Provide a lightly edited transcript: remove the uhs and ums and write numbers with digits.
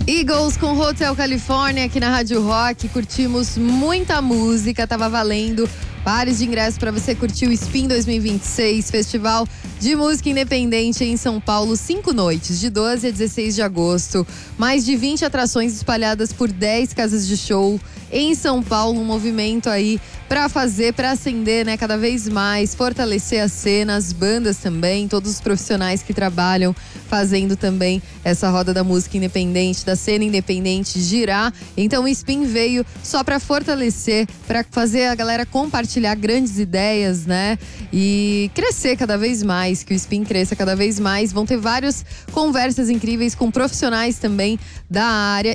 Eagles com Hotel California aqui na Rádio Rock. Curtimos muita música, tava valendo pares de ingressos para você curtir o Spin 2026, Festival de Música Independente em São Paulo, 5 noites, de 12 a 16 de agosto. Mais de 20 atrações espalhadas por 10 casas de show em São Paulo. Um movimento aí para acender, né, cada vez mais, fortalecer a cena, as bandas também, todos os profissionais que trabalham fazendo também essa roda da música independente, da cena independente girar. Então o Spin veio só para fortalecer, para fazer a galera compartilhar grandes ideias, né? E crescer cada vez mais, que o Spin cresça cada vez mais. Vão ter várias conversas incríveis com profissionais também da área